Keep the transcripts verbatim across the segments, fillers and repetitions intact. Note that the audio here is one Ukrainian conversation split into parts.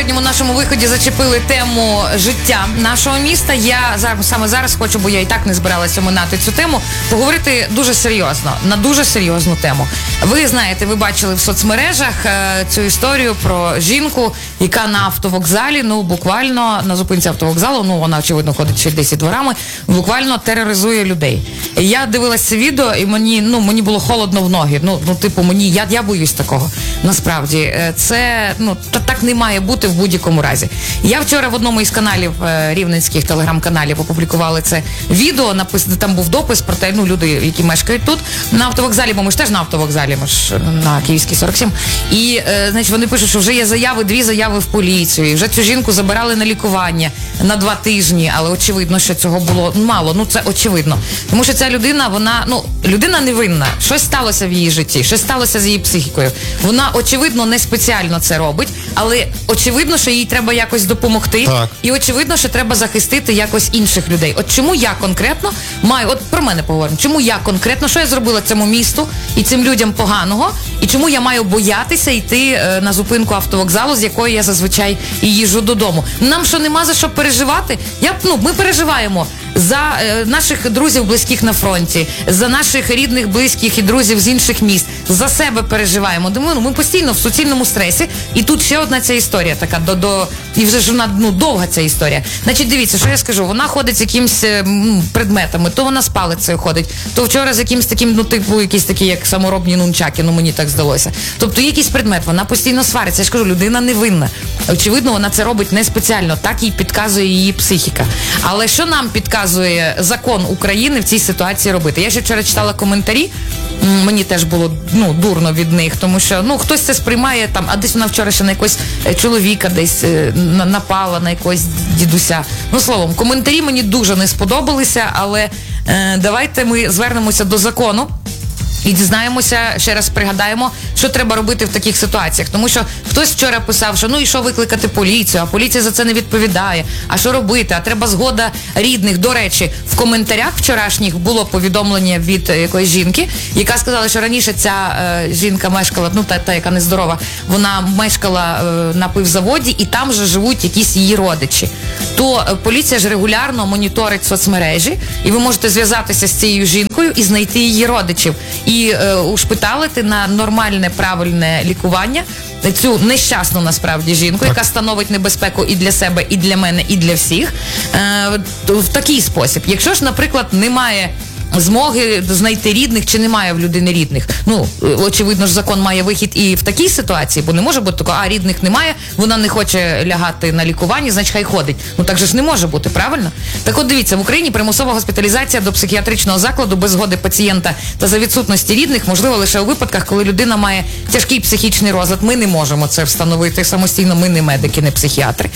попередньому нашому виході зачепили тему життя нашого міста. Я зараз, саме зараз хочу, бо я і так не збиралася оминати цю тему, поговорити дуже серйозно, на дуже серйозну тему. Ви знаєте, ви бачили в соцмережах е, цю історію про жінку, яка на автовокзалі, ну буквально на зупинці автовокзалу, ну вона очевидно ходить ще десять дворами, буквально тероризує людей. Я дивилася це відео і мені, ну, мені було холодно в ноги. Ну, ну типу, мені, я, я боюсь такого. Насправді, це, ну, так не має бути в будь-якому разі. Я вчора в одному із каналів, рівненських телеграм-каналів, опублікували це відео, напис, там був допис про те, ну, люди, які мешкають тут, на автовокзалі, бо ми ж теж на автовокзалі, ми ж на Київській сорок сім. І, е, значить, вони пишуть, що вже є заяви, дві заяви в поліцію, і вже цю жінку забирали на лікування на два тижні, але очевидно, що цього було мало, ну, це очевидно. Тому що ця людина, вона, ну, людина невинна, щось сталося в її житті, щось сталося з її психікою. Вона, очевидно, не спеціально це робить, але очевидно, що їй треба якось допомогти. Так. І очевидно, що треба захистити якось інших людей. От чому я конкретно маю, от про мене поговоримо, чому я конкретно, що я зробила цьому місту і цим людям поганого, і чому я маю боятися йти е, на зупинку автовокзалу, з якої я зазвичай і їжджу додому. Нам що, нема за що переживати? Я, ну, ми переживаємо за е, наших друзів близьких на фронті, за наших рідних, близьких і друзів з інших міст, за себе переживаємо. Думаю, ну, ми постійно в суцільному стресі, і тут ще одна ця історія така, до, до, і вже ж вона, ну, довга ця історія. Значить, дивіться, що я скажу, вона ходить з якимсь м, предметами, то вона з палицею ходить, то вчора з якимсь таким, ну, типу, якісь такі, як саморобні нунчаки, ну, мені так здалося. Тобто якийсь предмет, вона постійно свариться. Я ж кажу, людина невинна. Очевидно, вона це робить не спеціально, так їй підказує її психіка. Але що нам підказує закон України в цій ситуації робити? Я ще вчора читала коментарі, мені теж було, ну, дурно від них, тому що, ну, хтось це сприймає там, а десь вона вчора ще на якогось чоловіка десь на, напала, на якогось дідуся. Ну, словом, коментарі мені дуже не сподобалися, але е, давайте ми звернемося до закону і дізнаємося, ще раз пригадаємо, що треба робити в таких ситуаціях. Тому що хтось вчора писав, що ну і що викликати поліцію, а поліція за це не відповідає, а що робити, а треба згода рідних. До речі, в коментарях вчорашніх було повідомлення від якоїсь жінки, яка сказала, що раніше ця е, жінка мешкала, ну та, та, яка нездорова, вона мешкала е, на пивзаводі, і там же живуть якісь її родичі. То е, поліція ж регулярно моніторить соцмережі, і ви можете зв'язатися з цією жінкою і знайти її родичів. І е, ушпиталити на нормальне, правильне лікування цю нещасну, насправді, жінку, так, яка становить небезпеку і для себе, і для мене, і для всіх, е, в такий спосіб. Якщо ж, наприклад, немає змоги знайти рідних, чи немає в людини рідних. Ну, очевидно ж, закон має вихід і в такій ситуації, бо не може бути такого, а рідних немає, вона не хоче лягати на лікування, значить хай ходить. Ну так же ж не може бути, правильно? Так от дивіться, в Україні примусова госпіталізація до психіатричного закладу без згоди пацієнта та за відсутності рідних можливо лише у випадках, коли людина має тяжкий психічний розлад. Ми не можемо це встановити самостійно, ми не медики, не психіатри.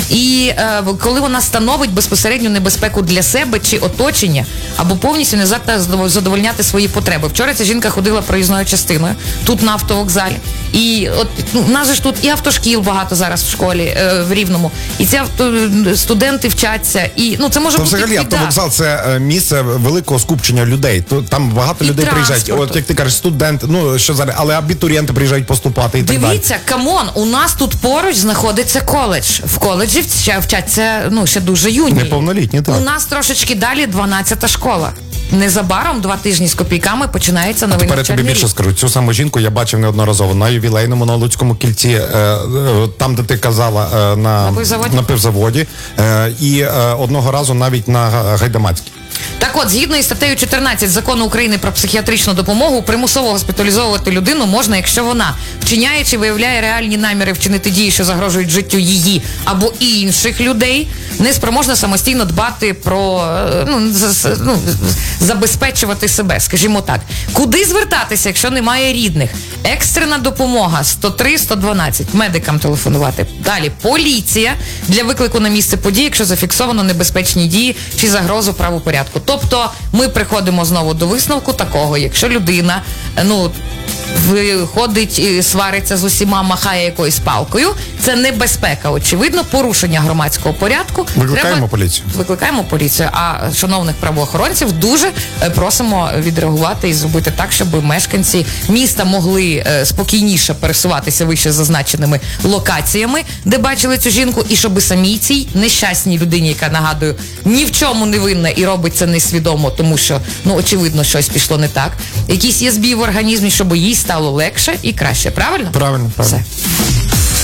І е, коли вона становить безпосередню небезпеку для себе чи оточення, або повністю не задовольняти свої потреби. Вчора ця жінка ходила проїзною частиною, тут на автовокзалі. І от, ну, у нас же ж тут і автошкіл багато зараз в школі, е, в Рівному. І ці авто, студенти вчаться. І, ну, це може То бути взагалі автовокзал – це місце великого скупчення людей. Там багато і людей приїжджають. От, як ти кажеш, студенти, ну, що зараз, але абітурієнти приїжджають поступати і так далі. Дивіться, камон, у нас тут поруч знаходиться коледж. В коледжі вчаться, ну, ще дуже юні. Неповнолітні, так. У нас трошечки далі дванадцята школа. Незабаром, два тижні з копійками, починається новий навчальний рік. Тепер я тобі більше скажу. Цю саму жінку я бачив неодноразово на ювілейному, на Луцькому кільці, е, е, там, де ти казала, е, на, на пивзаводі, на пивзаводі е, і е, одного разу навіть на Гайдамацькій. Так от, згідно із статтею чотирнадцять Закону України про психіатричну допомогу, примусово госпіталізовувати людину можна, якщо вона вчиняє чи виявляє реальні наміри вчинити дії, що загрожують життю її або інших людей, не спроможна самостійно дбати про, ну, за, ну, забезпечувати себе, скажімо так. Куди звертатися, якщо немає рідних? Екстрена допомога сто три сто дванадцять, медикам телефонувати. Далі поліція для виклику на місце події, якщо зафіксовано небезпечні дії чи загрозу правопорядку. Тобто ми приходимо знову до висновку такого, якщо людина, ну, виходить, і свариться з усіма, махає якоюсь палкою. Це небезпека, очевидно, порушення громадського порядку. Викликаємо Треба... поліцію. Викликаємо поліцію. А шановних правоохоронців дуже е, просимо відреагувати і зробити так, щоб мешканці міста могли е, спокійніше пересуватися вище зазначеними локаціями, де бачили цю жінку, і щоб самій цій нещасній людині, яка, нагадую, ні в чому не винна і робить це несвідомо, тому що, ну, очевидно, щось пішло не так. Якийсь є збій в організмі, щоб їй стало легше і краще. Правильно? Правильно, правильно. Все.